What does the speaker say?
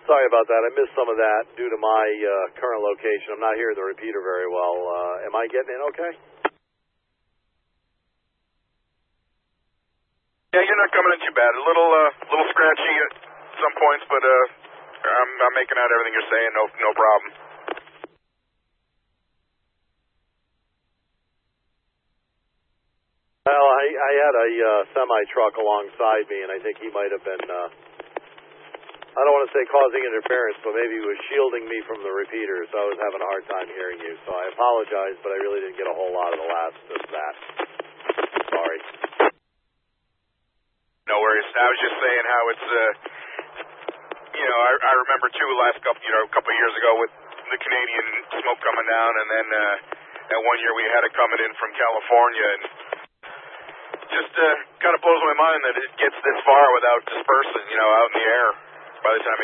Sorry about that. I missed some of that due to my current location. I'm not hearing the repeater very well. Am I getting in okay? Yeah, you're not coming in too bad. A little scratchy at some points, but I'm making out everything you're saying. No problem. Well, I had a semi-truck alongside me, and I think he might have been, I don't want to say causing interference, but maybe he was shielding me from the repeater, so I was having a hard time hearing you. So I apologize, but I really didn't get a whole lot of the last of that. Sorry. No worries. I was just saying how it's, I remember too a couple of years ago with the Canadian smoke coming down, and then that one year we had it coming in from California, and just kind of blows my mind that it gets this far without dispersing, out in the air by the time